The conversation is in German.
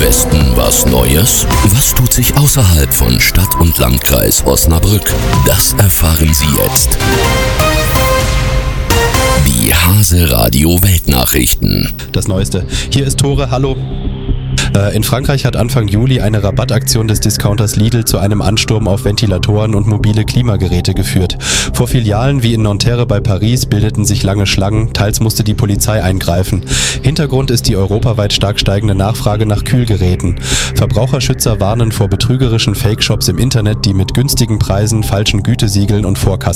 Westen was Neues? Was tut sich außerhalb von Stadt und Landkreis Osnabrück? Das erfahren Sie jetzt. Die Hase Radio Weltnachrichten. Das Neueste. Hier ist Tore, hallo. In Frankreich hat Anfang Juli eine Rabattaktion des Discounters Lidl zu einem Ansturm auf Ventilatoren und mobile Klimageräte geführt. Vor Filialen wie in Nanterre bei Paris bildeten sich lange Schlangen, teils musste die Polizei eingreifen. Hintergrund ist die europaweit stark steigende Nachfrage nach Kühlgeräten. Verbraucherschützer warnen vor betrügerischen Fake-Shops im Internet, die mit günstigen Preisen, falschen Gütesiegeln und Vorkassen